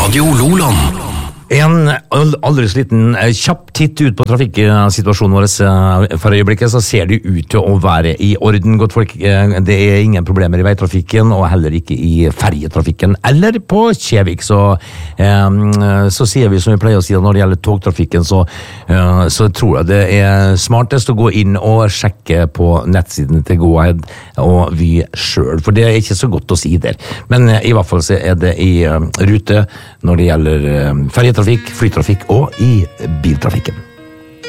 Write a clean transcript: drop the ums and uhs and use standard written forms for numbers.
Radio Loland. En aldri liten kjapp titt ut på trafikksituasjonen vår for øyeblikket, så ser det ut til å være i orden, godt folk. Det er ingen problemer i veitrafikken, og heller ikke i ferjetrafikken, eller på Kjevik. Så sier vi som vi pleier å si når det gjelder togtrafikken, så tror jeg det er smartest å gå inn og sjekke på nettsiden til Go-Ahead og Vy selv, for det er ikke så godt å si der. Men i hvert fall så er det i rute når det gjelder ferjetrafikk, flytrafikk og i biltrafikken.